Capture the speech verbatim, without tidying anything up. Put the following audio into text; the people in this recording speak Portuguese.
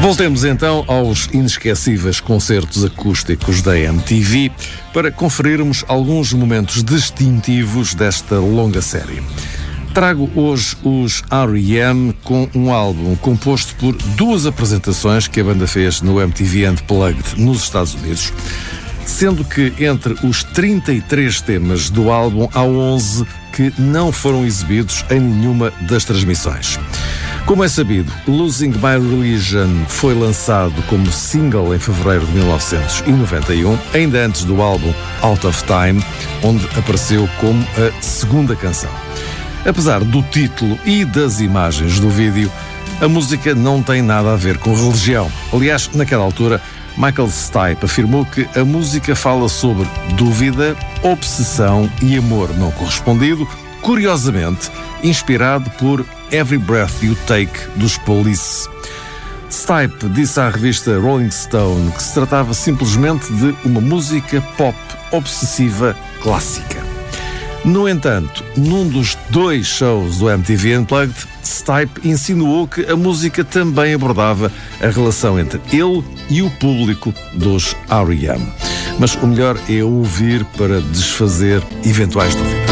Voltemos então aos inesquecíveis concertos acústicos da M T V para conferirmos alguns momentos distintivos desta longa série. Trago hoje os R E M com um álbum composto por duas apresentações que a banda fez no M T V Unplugged nos Estados Unidos, sendo que entre os trinta e três temas do álbum há onze que não foram exibidos em nenhuma das transmissões. Como é sabido, Losing My Religion foi lançado como single em fevereiro de mil novecentos e noventa e um, ainda antes do álbum Out of Time, onde apareceu como a segunda canção. Apesar do título e das imagens do vídeo, a música não tem nada a ver com religião. Aliás, naquela altura, Michael Stipe afirmou que a música fala sobre dúvida, obsessão e amor não correspondido, curiosamente inspirado por Every Breath You Take dos Police. Stipe disse à revista Rolling Stone que se tratava simplesmente de uma música pop obsessiva clássica. No entanto, num dos dois shows do M T V Unplugged, Stipe insinuou que a música também abordava a relação entre ele e o público dos R E M. Mas o melhor é ouvir para desfazer eventuais dúvidas.